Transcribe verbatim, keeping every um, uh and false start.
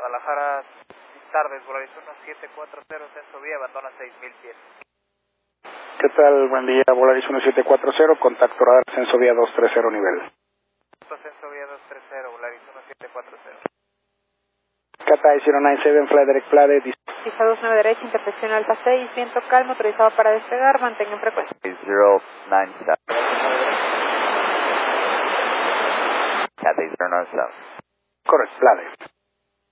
Guadalajara, tardes, Volaris uno siete cuatro cero, censo vía, abandona seis mil pies. ¿Qué tal? Buen día, Volaris uno siete cuatro cero, contacto radar, censo vía dos tres cero nivel. Censo vía dos tres cero, Volaris uno siete cuatro cero. Cathay cero nueve siete, fly direct Plade. Pista dos nueve derecha, intersección Alfa seis, viento calmo, autorizado para despegar, mantengan frecuencia. cero nueve siete. Cathay cero nueve siete. Correcto, Plade.